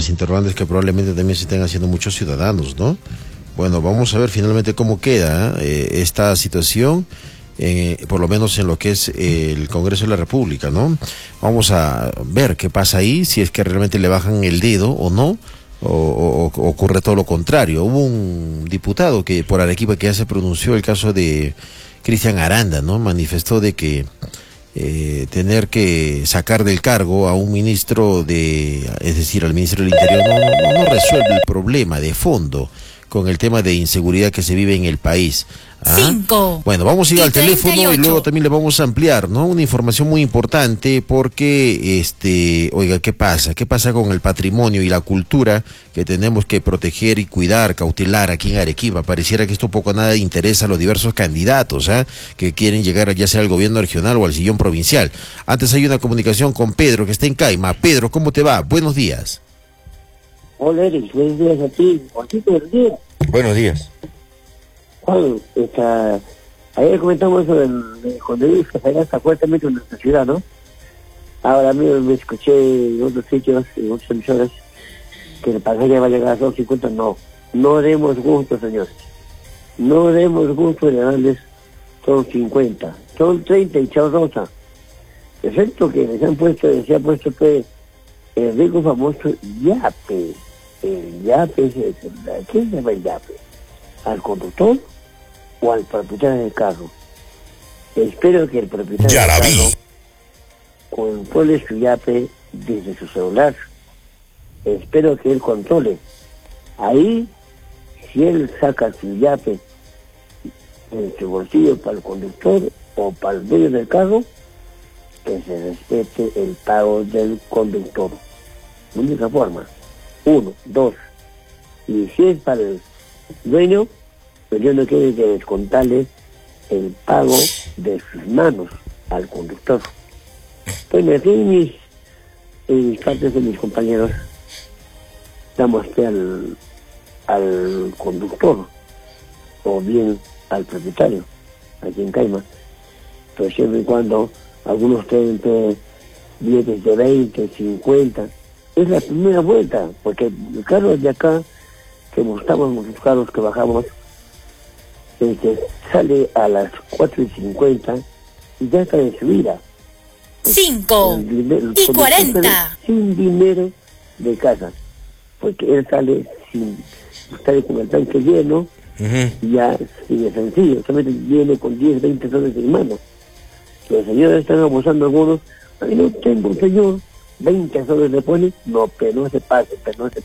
las interrogantes que probablemente también se estén haciendo muchos ciudadanos, ¿no? Bueno, vamos a ver finalmente cómo queda esta situación, por lo menos en lo que es el Congreso de la República, ¿no? Vamos a ver qué pasa ahí, si es que realmente le bajan el dedo o no, o ocurre todo lo contrario. Hubo un diputado que por Arequipa que ya se pronunció el caso de Cristian Aranda, ¿no? Manifestó de que tener que sacar del cargo a un ministro es decir, al ministro del Interior, no resuelve el problema de fondo con el tema de inseguridad que se vive en el país. 5. Bueno, vamos a ir al 38. teléfono y luego también le vamos a ampliar, ¿no? Una información muy importante porque, oiga, ¿qué pasa? ¿Qué pasa con el patrimonio y la cultura que tenemos que proteger y cuidar, cautelar aquí en Arequipa? Pareciera que esto poco o nada interesa a los diversos candidatos, que quieren llegar ya sea al gobierno regional o al sillón provincial. Antes hay una comunicación con Pedro, que está en Caima. Pedro, ¿cómo te va? Buenos días. Hola, Eric, buenos días a ti. Buenos días. Buenos días. Juan, ayer comentamos sobre cuando dices que se gasta fuertemente en nuestra ciudad, ¿no? Ahora mismo me escuché en otros sitios, en otras emisoras, que el pasaje va a llegar a 250. No demos gusto, señores. No demos gusto de darles 250. Son 30 y chao rosa. Excepto que se ha puesto pues, el rico famoso Yape. El Yape, ¿quién se llama el Yape? ¿Al conductor o al propietario del carro? Espero que el propietario del carro controle su Yape desde su celular. Espero que él controle. Ahí, si él saca su Yape en su bolsillo para el conductor o para el dueño del carro, que se respete el pago del conductor. De única forma. 1, 2. Y si es para el dueño, pues yo no quiero que descontarle el pago de sus manos al conductor. Pues me fui en mis partes de mis compañeros, damos fe al conductor o bien al propietario, aquí en Caima. Pero siempre y cuando algunos tienen billetes de 20, 50, es la primera vuelta, porque los carros de acá, que buscamos los carros que bajamos, sale a las 4:50 y ya está de subida. 5 y 40. Sin dinero de casa, porque él sale con el tanque lleno, y ya sigue sencillo, solamente viene con 10, 20 soles en mano. Los señores están abusando algunos. Ay, no tengo, señor, 20 soles le pone. No, pero no se pase.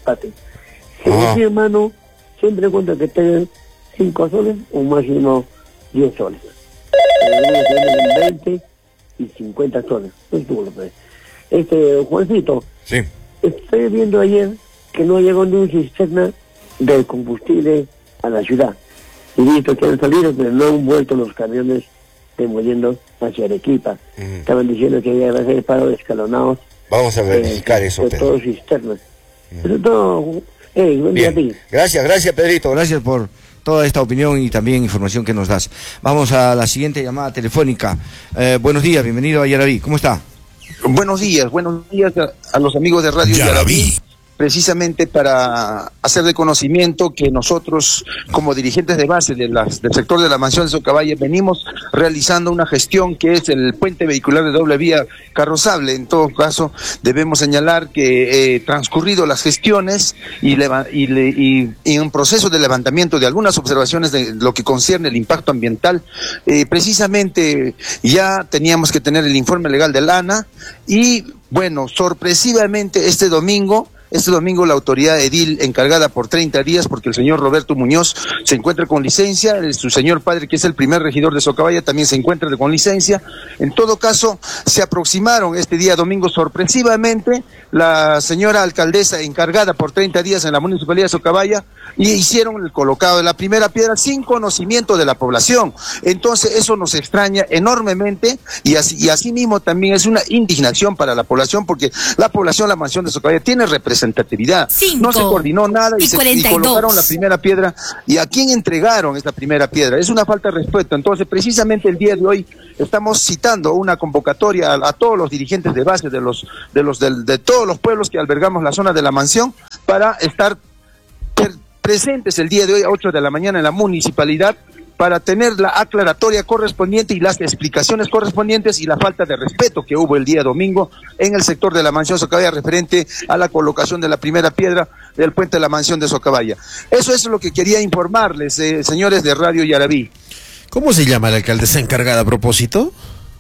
Si mi hermano, siempre cuenta que tengan 5 soles o máximo 10 soles. Algunos tienen 20 y 50 soles. No estuvo lo que Juancito. Sí. Estoy viendo ayer que no llegó ni un cisterna del combustible a la ciudad. Y visto que han salido, pero no han vuelto los camiones moviendo hacia Arequipa. Estaban diciendo que iba a ser paro de escalonados. Vamos a verificar eso, de Pedro. todos cisternas. Eso todo. Buen día a ti. Gracias, Pedrito. Gracias por toda esta opinión y también información que nos das. Vamos a la siguiente llamada telefónica. Buenos días, bienvenido a Yaraví. ¿Cómo está? Buenos días a los amigos de Radio Yaraví. Precisamente para hacer de conocimiento que nosotros, como dirigentes de base del sector de la mansión de Socabaya, venimos realizando una gestión que es el puente vehicular de doble vía carrozable. En todo caso, debemos señalar que transcurrido las gestiones y en proceso de levantamiento de algunas observaciones de lo que concierne el impacto ambiental, precisamente ya teníamos que tener el informe legal del ANA y, bueno, sorpresivamente este domingo la autoridad edil encargada por 30 días, porque el señor Roberto Muñoz se encuentra con licencia, su señor padre, que es el primer regidor de Socabaya, también se encuentra con licencia. En todo caso, se aproximaron este día domingo sorpresivamente la señora alcaldesa encargada por 30 días en la municipalidad de Socabaya y hicieron el colocado de la primera piedra sin conocimiento de la población. Entonces eso nos extraña enormemente y así mismo también es una indignación para la población, porque la población, la mansión de Socabaya tiene representatividad. No se coordinó nada y colocaron la primera piedra. ¿Y a quién entregaron esta primera piedra? Es una falta de respeto. Entonces precisamente el día de hoy estamos citando una convocatoria a todos los dirigentes de base de todos los pueblos que albergamos la zona de la mansión, para estar presentes el día de hoy a 8 de la mañana en la municipalidad para tener la aclaratoria correspondiente y las explicaciones correspondientes y la falta de respeto que hubo el día domingo en el sector de la mansión Socabaya referente a la colocación de la primera piedra del puente de la mansión de Socabaya. Eso es lo que quería informarles, señores de Radio Yarabí. ¿Cómo se llama la alcaldesa encargada a propósito?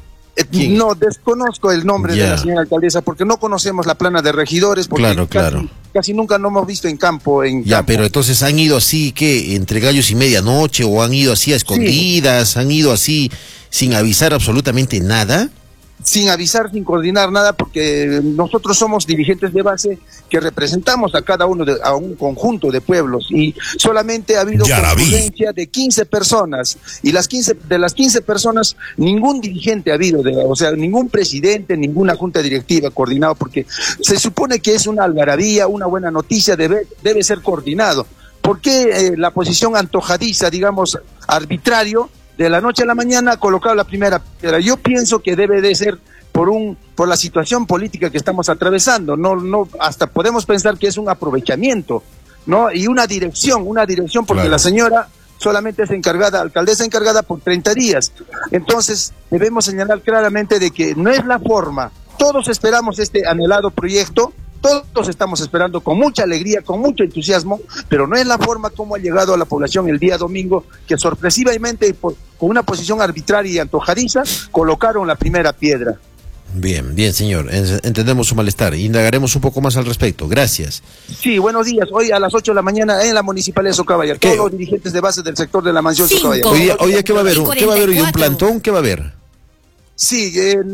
No, desconozco el nombre de la señora alcaldesa porque no conocemos la plana de regidores, porque casi nunca nos hemos visto en campo. Pero entonces han ido así, ¿qué? ¿Entre gallos y medianoche? ¿O han ido así a escondidas? ¿Han ido así sin avisar absolutamente nada? Sin avisar, sin coordinar nada, porque nosotros somos dirigentes de base que representamos a cada uno, a un conjunto de pueblos, y solamente ha habido concurrencia de 15 personas, y de las 15 personas, ningún dirigente ha habido, o sea, ningún presidente, ninguna junta directiva coordinado, porque se supone que es una algarabía, una buena noticia, debe ser coordinado. ¿Por qué la posición antojadiza, digamos, arbitrario, de la noche a la mañana ha colocado la primera piedra? Yo pienso que debe de ser por la situación política que estamos atravesando. No, hasta podemos pensar que es un aprovechamiento, ¿no? Y una dirección porque la señora solamente es alcaldesa encargada por 30 días. Entonces, debemos señalar claramente de que no es la forma. Todos esperamos este anhelado proyecto. Todos estamos esperando con mucha alegría, con mucho entusiasmo, pero no es la forma como ha llegado a la población el día domingo, que sorpresivamente, con una posición arbitraria y antojadiza, colocaron la primera piedra. Bien, señor. Entendemos su malestar. Indagaremos un poco más al respecto. Gracias. Sí, buenos días. Hoy a las 8 de la mañana en la Municipalidad de Socabaya. Todos los dirigentes de base del sector de la mansión Socabaya. Hoy día, ¿qué va a haber? ¿Qué va a haber hoy? ¿Un plantón? ¿Qué va a haber? Sí,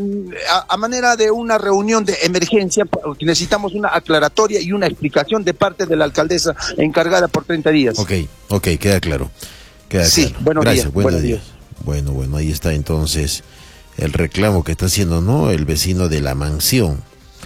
a manera de una reunión de emergencia, necesitamos una aclaratoria y una explicación de parte de la alcaldesa encargada por 30 días. Ok, queda claro. Sí, buenos días. Buenos días. Bueno, ahí está entonces el reclamo que está haciendo, ¿no? El vecino de la mansión.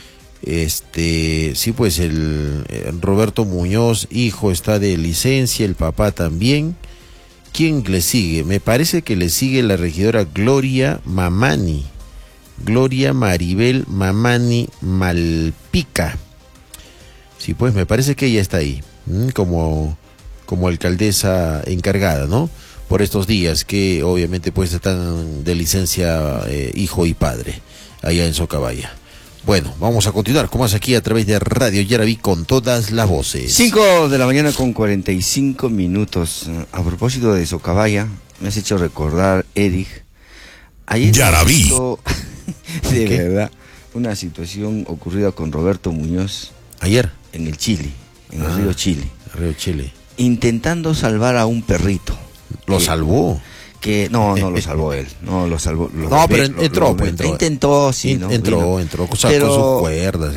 Sí, pues el Roberto Muñoz, hijo, está de licencia, el papá también. ¿Quién le sigue? Me parece que le sigue la regidora Gloria Mamani. Gloria Maribel Mamani Malpica. Sí, pues me parece que ella está ahí, como alcaldesa encargada, ¿no? Por estos días que obviamente pues están de licencia hijo y padre, allá en Socabaya. Bueno, vamos a continuar con más aquí a través de Radio Yarabí con todas las voces. 5 de la mañana con 45 minutos. A propósito de Socabaya, me has hecho recordar, Eric, ayer Yarabí. De verdad, una situación ocurrida con Roberto Muñoz. Ayer. En el Chile, en el río Chile. Río Chile. Intentando salvar a un perrito. ¿Lo salvó? Que no lo salvó él, no lo salvó. Pero entró. Intentó, sí, ¿no? Entró, con sus cuerdas.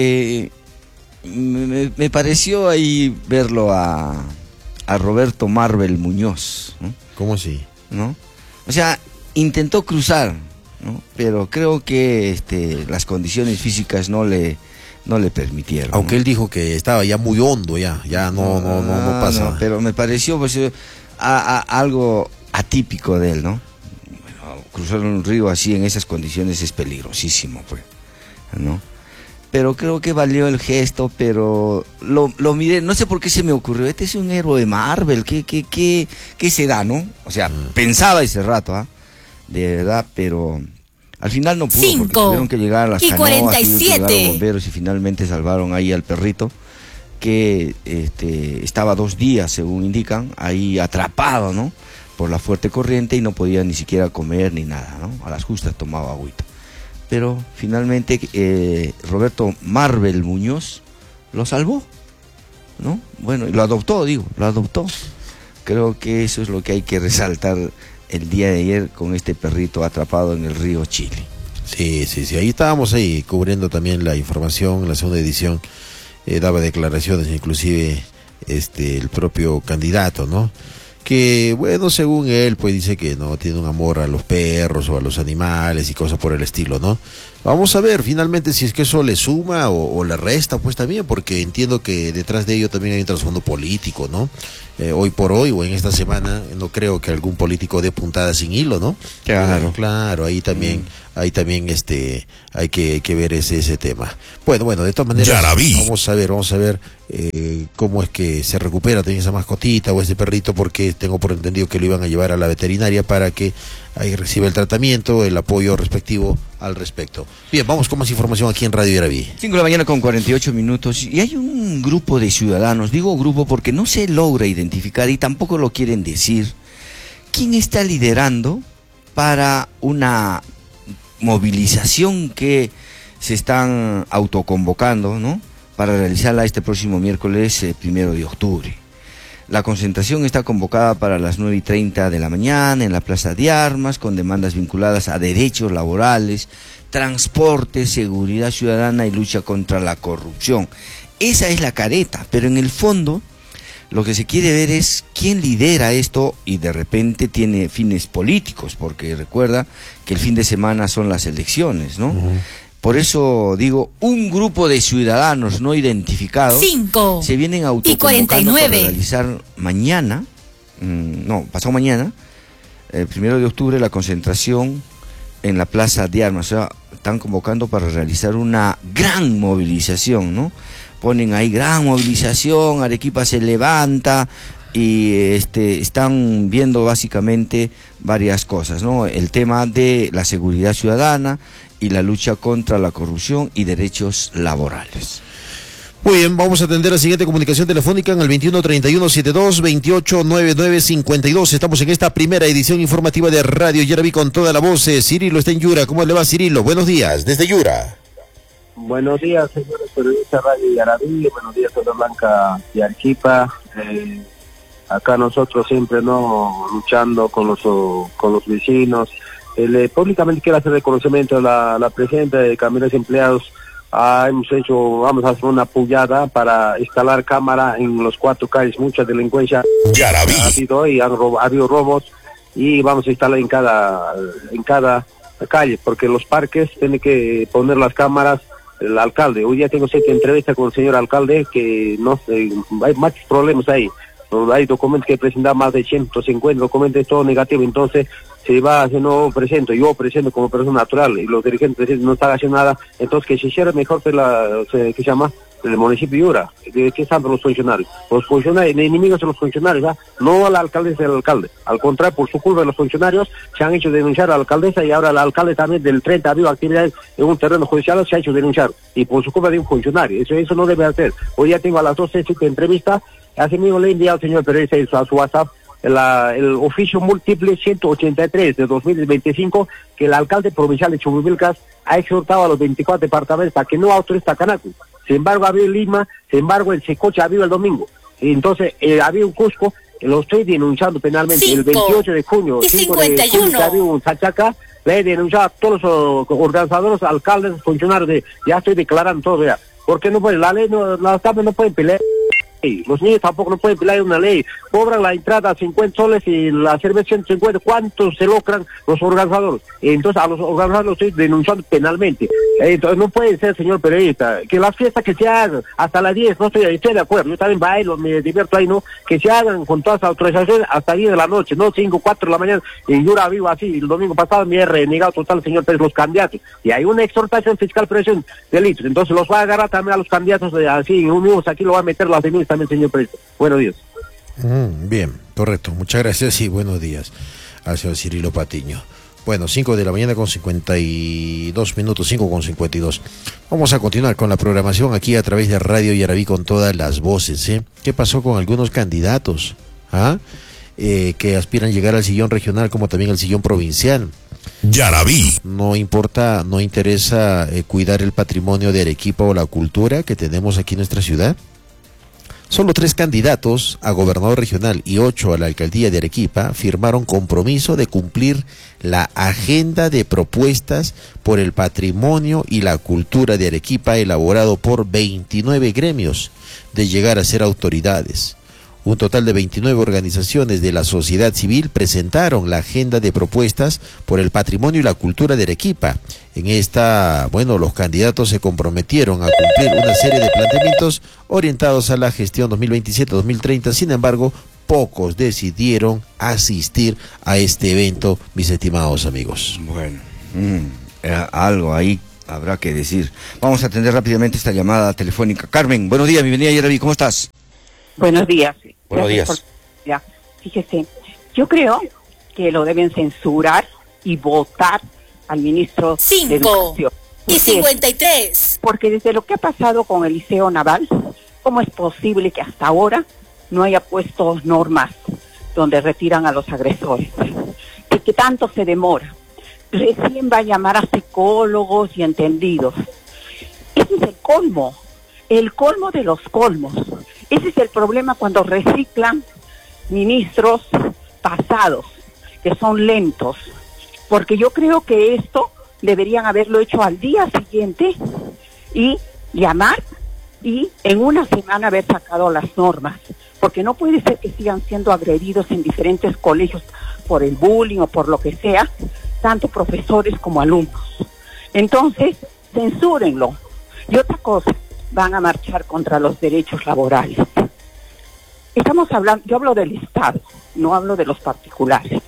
Me pareció ahí verlo a Roberto Marvel Muñoz, ¿no? ¿Cómo así? ¿No? O sea, intentó cruzar, ¿no? Pero creo que las condiciones físicas no le permitieron. Aunque él dijo que estaba ya muy hondo, ya no pasa. No, pero me pareció pues algo atípico de él, ¿no? Bueno, cruzar un río así en esas condiciones es peligrosísimo, pues, ¿no? Pero creo que valió el gesto, pero lo miré, no sé por qué se me ocurrió, este es un héroe de Marvel, ¿qué será, no? O sea, pensaba ese rato, de verdad, pero al final no pudo, porque tuvieron que llegar a las canoas, 47. Los bomberos y finalmente salvaron ahí al perrito, que estaba 2 días, según indican, ahí atrapado, ¿no? Por la fuerte corriente y no podía ni siquiera comer ni nada, ¿no? A las justas tomaba agüita. Pero finalmente Roberto Marvel Muñoz lo salvó, ¿no? Bueno, y lo adoptó. Creo que eso es lo que hay que resaltar el día de ayer con este perrito atrapado en el río Chile. Sí, ahí estábamos cubriendo también la información, la segunda edición, daba declaraciones, inclusive el propio candidato, ¿no? Que, bueno, según él, pues dice que no tiene un amor a los perros o a los animales y cosas por el estilo, ¿no? Vamos a ver finalmente si es que eso le suma o le resta, pues también, porque entiendo que detrás de ello también hay un trasfondo político, ¿no? Hoy por hoy o en esta semana no creo que algún político dé puntada sin hilo, ¿no? Claro, ahí también hay que ver ese tema. Bueno, de todas maneras, vamos a ver cómo es que se recupera también esa mascotita o ese perrito, porque tengo por entendido que lo iban a llevar a la veterinaria para que ahí reciba el tratamiento, el apoyo respectivo al respecto. Bien, vamos con más información aquí en Radio Yaraví. 5 de la mañana con 48 minutos y hay un grupo de ciudadanos, digo grupo porque no se logra identificar y tampoco lo quieren decir, quién está liderando para una movilización que se están autoconvocando, ¿no?, para realizarla este próximo miércoles 1 de octubre. La concentración está convocada para las 9:30 de la mañana en la Plaza de Armas, con demandas vinculadas a derechos laborales, transporte, seguridad ciudadana y lucha contra la corrupción. Esa es la careta, pero en el fondo lo que se quiere ver es quién lidera esto y de repente tiene fines políticos, porque recuerda que el fin de semana son las elecciones, ¿no? Por eso digo, un grupo de ciudadanos no identificados 5 se vienen autoconvocando para realizar mañana, pasado mañana, el 1 de octubre, la concentración en la Plaza de Armas. O sea, están convocando para realizar una gran movilización, ¿no? Ponen ahí gran movilización, Arequipa se levanta y están viendo básicamente varias cosas, ¿no? El tema de la seguridad ciudadana y la lucha contra la corrupción y derechos laborales. Muy bien, vamos a atender la siguiente comunicación telefónica en el 21-31-72-28-99-52. Estamos en esta primera edición informativa de Radio Yaraví con toda la voz. Cirilo está en Yura. ¿Cómo le va, Cirilo? Buenos días, desde Yura. Buenos días, señores periodistas de Radio Yaraví. Buenos días, Zona Blanca y Arequipa. Acá nosotros siempre luchando con los vecinos. Públicamente quiero hacer reconocimiento a la presidenta de Camiones Empleados. Vamos a hacer una pullada para instalar cámara en los 4 calles. Mucha delincuencia ha habido y ha habido robos, y vamos a instalar en cada calle, porque los parques tienen que poner las cámaras el alcalde. Hoy día tengo 7 entrevistas con el señor alcalde, que no sé, hay muchos problemas ahí. Hay documentos que presentan, más de 150 documentos, todo negativo. Entonces se va, yo presento como persona natural, y los dirigentes no están haciendo nada. Entonces que se hiciera mejor el municipio de Yura. ¿Qué están los funcionarios? Los funcionarios, enemigos de los funcionarios, ¿ah? No al alcalde, es el alcalde. Al contrario, por su culpa, los funcionarios se han hecho denunciar a la alcaldesa, y ahora el alcalde también del 30 ha habido actividades en un terreno judicial, se ha hecho denunciar, y por su culpa de un funcionario. Eso no debe hacer. Hoy ya tengo a las 12 entrevistas. Así mismo le he enviado al señor periodista a su WhatsApp el oficio múltiple 183 de 2025, que el alcalde provincial de Chumbivilcas ha exhortado a los 24 departamentos a que no autoriza Canacu. Sin embargo, ha habido Lima, sin embargo, el Secocha ha habido el domingo. Entonces, ha habido un Cusco, lo estoy denunciando penalmente. 5 el 28 de junio, 5 de junio, que ha habido un Sachaca, le he denunciado a todos los organizadores, alcaldes, funcionarios, ya estoy declarando todo ya. Porque no puede, la ley, las tablas no pueden pelear. Los niños tampoco no pueden pelear una ley. Cobran la entrada a 50 soles y la cerveza 150. ¿Cuántos se logran los organizadores? Entonces a los organizadores los estoy denunciando penalmente. Entonces no puede ser, señor periodista, que las fiestas que se hagan hasta las 10, no estoy de acuerdo. Yo también bailo, me divierto ahí, ¿no? Que se hagan con todas las autorizaciones hasta 10 de la noche, no 5, 4 de la mañana. Y Yura vivo así. El domingo pasado me he renegado total, señor Pérez, los candidatos. Y hay una exhortación fiscal presión delitos. Entonces los va a agarrar también a los candidatos así. Unimos aquí, lo va a meter las demás también, señor Pérez. Buenos días. Bien, correcto. Muchas gracias y buenos días al señor Cirilo Patiño. Bueno, 5 de la mañana con 52 minutos, 5 con 52. Vamos a continuar con la programación aquí a través de Radio Yaraví con todas las voces. ¿Qué pasó con algunos candidatos que aspiran a llegar al sillón regional como también al sillón provincial? Yaraví. No importa, no interesa cuidar el patrimonio de Arequipa o la cultura que tenemos aquí en nuestra ciudad. Solo 3 candidatos a gobernador regional y 8 a la alcaldía de Arequipa firmaron compromiso de cumplir la agenda de propuestas por el patrimonio y la cultura de Arequipa elaborado por 29 gremios de llegar a ser autoridades. Un total de 29 organizaciones de la sociedad civil presentaron la agenda de propuestas por el patrimonio y la cultura de Arequipa. En esta, los candidatos se comprometieron a cumplir una serie de planteamientos orientados a la gestión 2027-2030. Sin embargo, pocos decidieron asistir a este evento, mis estimados amigos. Bueno, algo ahí Habrá que decir. Vamos a atender rápidamente esta llamada telefónica. Carmen, buenos días, bienvenida Yaraví, ¿cómo estás? Buenos días. Buenos días. Ya, fíjese, yo creo que lo deben censurar y votar al ministro de 5 Educación. y 53. Porque desde lo que ha pasado con el Liceo Naval, ¿cómo es posible que hasta ahora no haya puesto normas donde retiran a los agresores? ¿Que tanto se demora? Recién va a llamar a psicólogos y entendidos. Ese es el colmo de los colmos. Ese es el problema cuando reciclan ministros pasados, que son lentos. Porque yo creo que esto deberían haberlo hecho al día siguiente y llamar y en una semana haber sacado las normas. Porque no puede ser que sigan siendo agredidos en diferentes colegios por el bullying o por lo que sea, tanto profesores como alumnos. Entonces, censúrenlo. Y otra cosa, van a marchar contra los derechos laborales. Estamos hablando, yo hablo del Estado, no hablo de los particulares.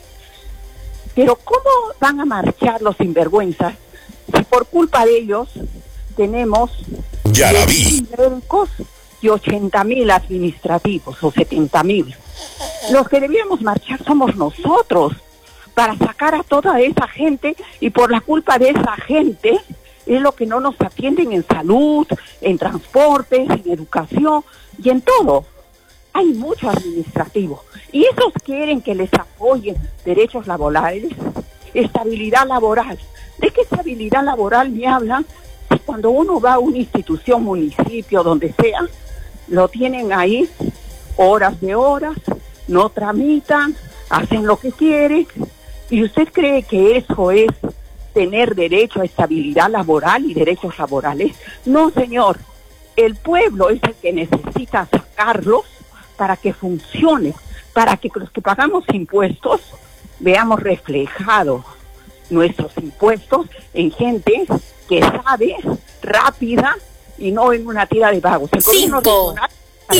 Pero ¿cómo van a marchar los sinvergüenzas si por culpa de ellos tenemos 10,000 médicos y 80,000 administrativos o 70,000? Los que debíamos marchar somos nosotros para sacar a toda esa gente, y por la culpa de esa gente es lo que no nos atienden en salud, en transportes, en educación y en todo. Hay mucho administrativo y esos quieren que les apoyen derechos laborales, estabilidad laboral. ¿De qué estabilidad laboral me hablan? Si cuando uno va a una institución, municipio, donde sea, lo tienen ahí horas de horas, no tramitan, hacen lo que quieren. ¿Y usted cree que eso es tener derecho a estabilidad laboral y derechos laborales? No, señor. El pueblo es el que necesita sacarlos para que funcione, para que los que pagamos impuestos veamos reflejados nuestros impuestos en gente que sabe, rápida y no en una tira de vagos. 5 y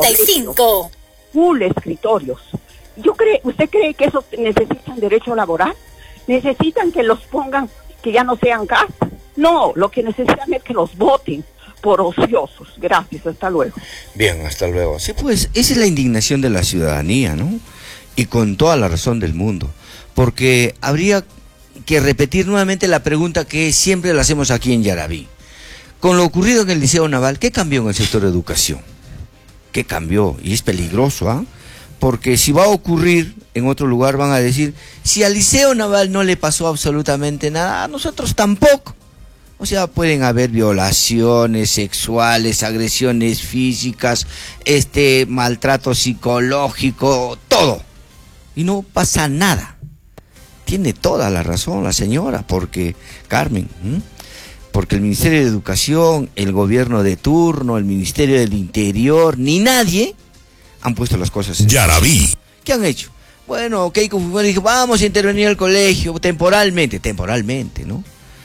55. Full escritorios. ¿Usted cree que esos necesitan derecho laboral? ¿Necesitan que los pongan, que ya no sean gas? No, lo que necesitan es que los voten por ociosos. Gracias, hasta luego. Bien, hasta luego. Sí, pues esa es la indignación de la ciudadanía, ¿no? Y con toda la razón del mundo. Porque habría que repetir nuevamente la pregunta que siempre la hacemos aquí en Yaraví. Con lo ocurrido en el Liceo Naval, ¿qué cambió en el sector de educación? ¿Qué cambió? Y es peligroso, ¿ah? Porque si va a ocurrir en otro lugar van a decir, si al Liceo Naval no le pasó absolutamente nada, a nosotros tampoco. O sea, pueden haber violaciones sexuales, agresiones físicas, maltrato psicológico, todo. Y no pasa nada. Tiene toda la razón la señora, porque, Carmen, porque el Ministerio de Educación, el gobierno de turno, el Ministerio del Interior, ni nadie han puesto las cosas en Yaraví. ¿Qué han hecho? Bueno, Keiko Fujimori dijo, vamos a intervenir al colegio temporalmente, ¿no?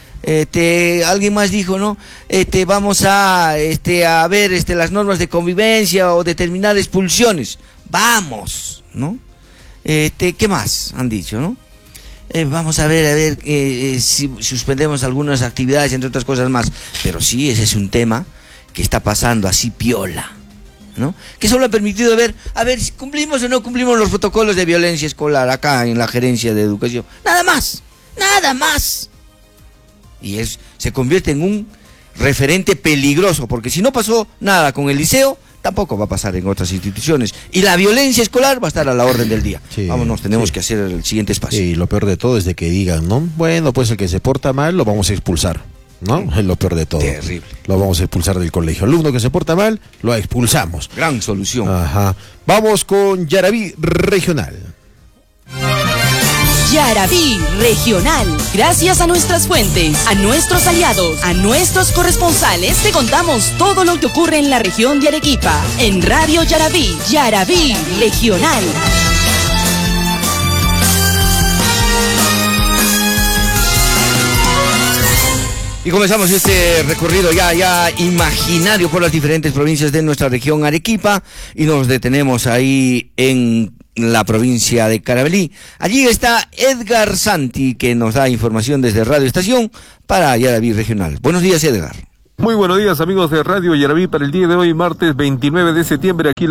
Alguien más dijo, ¿no? Vamos a ver las normas de convivencia o determinar expulsiones. Vamos, ¿no? ¿Qué más han dicho, no? Vamos a ver si suspendemos algunas actividades, entre otras cosas más. Pero sí, ese es un tema que está pasando así piola, ¿no? Que solo ha permitido ver, a ver si cumplimos o no cumplimos los protocolos de violencia escolar acá en la Gerencia de Educación. Nada más. Y se convierte en un referente peligroso, porque si no pasó nada con el liceo, tampoco va a pasar en otras instituciones. Y la violencia escolar va a estar a la orden del día. Sí, vámonos, tenemos que hacer el siguiente espacio. Sí, lo peor de todo es de que digan, ¿no? Bueno, pues el que se porta mal lo vamos a expulsar, ¿no? Es lo peor de todo. Terrible. Lo vamos a expulsar del colegio. Alumno que se porta mal, lo expulsamos. Gran solución. Ajá. Vamos con Yaraví Regional. Yaraví Regional. Gracias a nuestras fuentes, a nuestros aliados, a nuestros corresponsales, te contamos todo lo que ocurre en la región de Arequipa. En Radio Yaraví, Yaraví Regional. Y comenzamos este recorrido ya imaginario por las diferentes provincias de nuestra región Arequipa y nos detenemos ahí en la provincia de Carabalí. Allí está Edgar Santi, que nos da información desde Radio Estación para Yaraví Regional. Buenos días, Edgar. Muy buenos días, amigos de Radio Yaraví, para el día de hoy, martes 29 de septiembre, aquí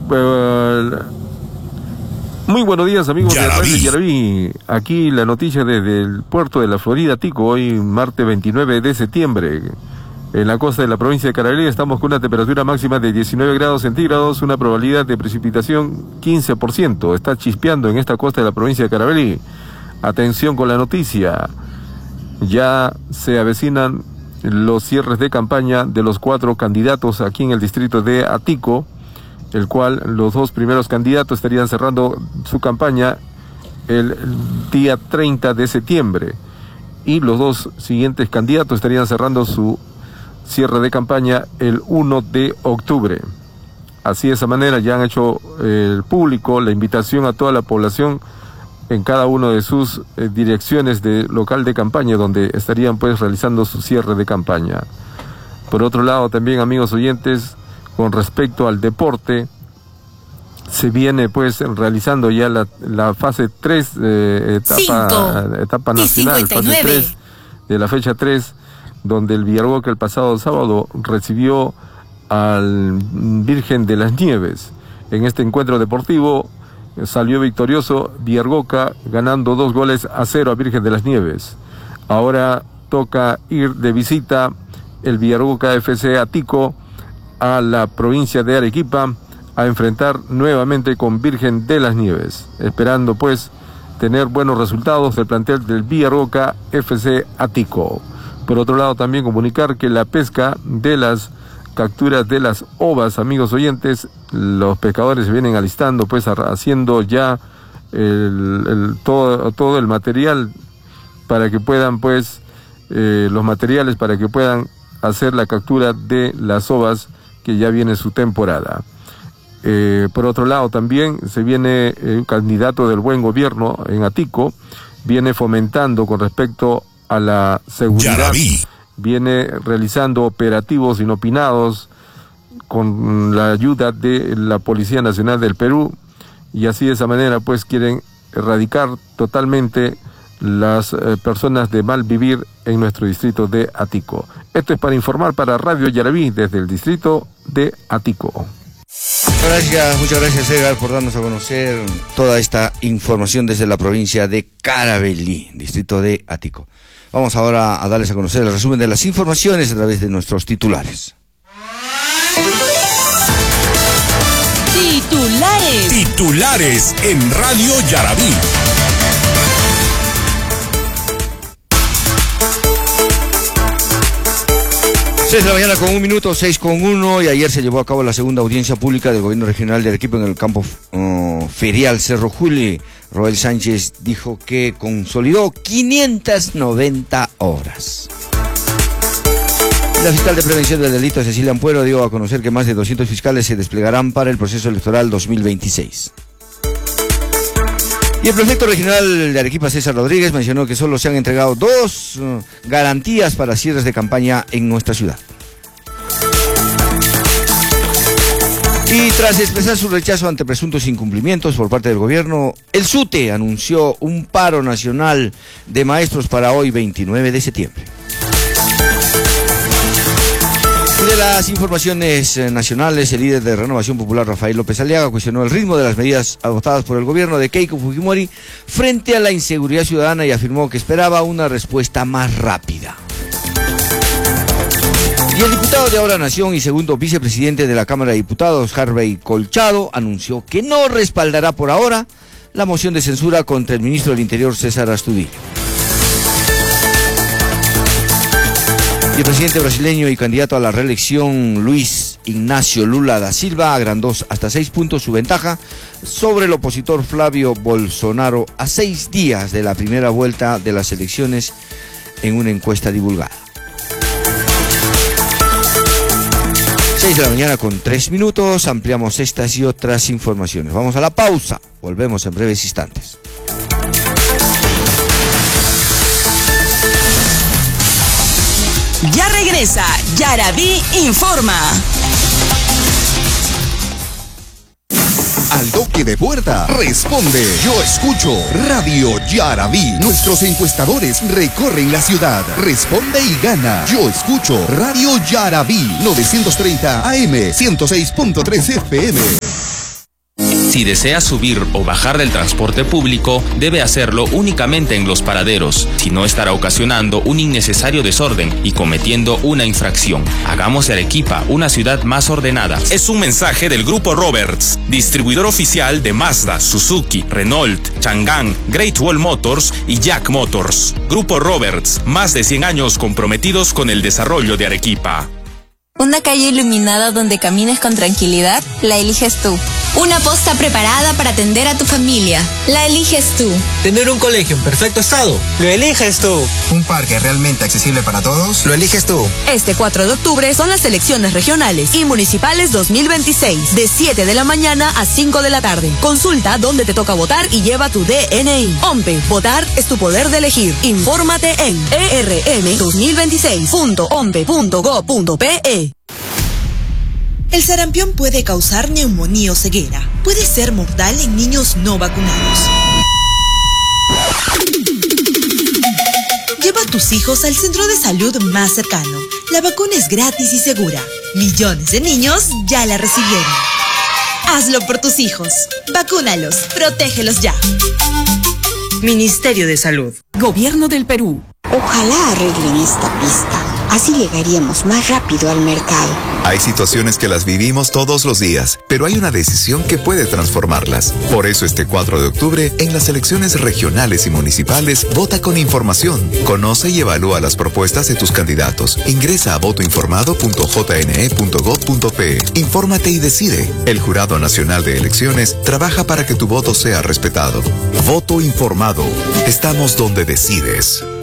Muy buenos días, amigos de Radio Yaraví. Aquí la noticia desde el puerto de la Florida, Tico, hoy martes 29 de septiembre. En la costa de la provincia de Carabalí estamos con una temperatura máxima de 19 grados centígrados, una probabilidad de precipitación 15%. Está chispeando en esta costa de la provincia de Carabalí. Atención con la noticia. Ya se avecinan los cierres de campaña de los 4 candidatos aquí en el distrito de Atico, el cual los 2 primeros candidatos estarían cerrando su campaña el día 30 de septiembre y los 2 siguientes candidatos estarían cerrando su cierre de campaña el 1 de octubre. Así de esa manera ya han hecho el público la invitación a toda la población en cada una de sus direcciones de local de campaña, donde estarían pues realizando su cierre de campaña. Por otro lado también, amigos oyentes, con respecto al deporte, se viene pues realizando ya la fase 3, etapa nacional, fase 3 de la fecha 3, donde el Villargoca el pasado sábado recibió al Virgen de las Nieves. En este encuentro deportivo salió victorioso Villargoca, ganando 2-0 a Virgen de las Nieves. Ahora toca ir de visita el Villargoca FC Atico a la provincia de Arequipa a enfrentar nuevamente con Virgen de las Nieves, esperando pues tener buenos resultados del plantel del Villargoca FC Atico. Por otro lado, también comunicar que la pesca de las capturas de las ovas, amigos oyentes, los pescadores se vienen alistando, pues haciendo ya todo el material para que puedan, pues, los materiales para que puedan hacer la captura de las ovas, que ya viene su temporada. Por otro lado, también se viene un candidato del buen gobierno en Atico, viene fomentando con respecto a la seguridad, viene realizando operativos inopinados con la ayuda de la Policía Nacional del Perú, y así de esa manera pues quieren erradicar totalmente las personas de mal vivir en nuestro distrito de Atico. Esto es para informar para Radio Yaraví desde el distrito de Atico. Muchas gracias, Edgar, por darnos a conocer toda esta información desde la provincia de Carabalí, distrito de Atico. Vamos ahora a darles a conocer el resumen de las informaciones a través de nuestros titulares. Titulares en Radio Yaraví. 6 de la mañana con 1 minuto, 6:01, y ayer se llevó a cabo la segunda audiencia pública del Gobierno Regional de Arequipa en el campo ferial Cerro Juli. Roel Sánchez dijo que consolidó 590 horas. La fiscal de prevención del delito, Cecilia Ampuero, dio a conocer que más de 200 fiscales se desplegarán para el proceso electoral 2026. Y el prefecto regional de Arequipa, César Rodríguez, mencionó que solo se han entregado 2 garantías para cierres de campaña en nuestra ciudad. Y tras expresar su rechazo ante presuntos incumplimientos por parte del gobierno, el SUTE anunció un paro nacional de maestros para hoy, 29 de septiembre. Y de las informaciones nacionales, el líder de Renovación Popular, Rafael López Aliaga, cuestionó el ritmo de las medidas adoptadas por el gobierno de Keiko Fujimori frente a la inseguridad ciudadana y afirmó que esperaba una respuesta más rápida. Y el diputado de Ahora Nación y segundo vicepresidente de la Cámara de Diputados, Harvey Colchado, anunció que no respaldará por ahora la moción de censura contra el ministro del Interior, César Astudillo. Y el presidente brasileño y candidato a la reelección, Luis Ignacio Lula da Silva, agrandó hasta 6 puntos su ventaja sobre el opositor Flavio Bolsonaro a 6 días de la primera vuelta de las elecciones en una encuesta divulgada. 6 de la mañana con 3 minutos, ampliamos estas y otras informaciones. Vamos a la pausa, volvemos en breves instantes. Ya regresa Yaraví Informa. Al toque de puerta, responde. Yo escucho Radio Yarabí. Nuestros encuestadores recorren la ciudad. Responde y gana. Yo escucho Radio Yarabí. 930 AM, 106.3 FM. Si desea subir o bajar del transporte público, debe hacerlo únicamente en los paraderos, si no estará ocasionando un innecesario desorden y cometiendo una infracción. Hagamos de Arequipa una ciudad más ordenada. Es un mensaje del Grupo Roberts, distribuidor oficial de Mazda, Suzuki, Renault, Chang'an, Great Wall Motors y Jack Motors. Grupo Roberts, más de 100 años comprometidos con el desarrollo de Arequipa. Una calle iluminada donde camines con tranquilidad, la eliges tú. Una posta preparada para atender a tu familia, la eliges tú. Tener un colegio en perfecto estado, lo eliges tú. Un parque realmente accesible para todos, lo eliges tú. Este 4 de octubre son las elecciones regionales y municipales 2026, de 7 de la mañana a 5 de la tarde. Consulta dónde te toca votar y lleva tu DNI. OMPE, votar es tu poder de elegir. Infórmate en erm2026.ompe.go.pe. El sarampión puede causar neumonía o ceguera. Puede ser mortal en niños no vacunados. Lleva a tus hijos al centro de salud más cercano. La vacuna es gratis y segura. Millones de niños ya la recibieron. Hazlo por tus hijos. Vacúnalos. Protégelos ya. Ministerio de Salud. Gobierno del Perú. Ojalá arreglen esta pista. Así llegaríamos más rápido al mercado. Hay situaciones que las vivimos todos los días, pero hay una decisión que puede transformarlas. Por eso este 4 de octubre, en las elecciones regionales y municipales, vota con información. Conoce y evalúa las propuestas de tus candidatos. Ingresa a votoinformado.jne.gov.pe. Infórmate y decide. El Jurado Nacional de Elecciones trabaja para que tu voto sea respetado. Voto informado. Estamos donde decides.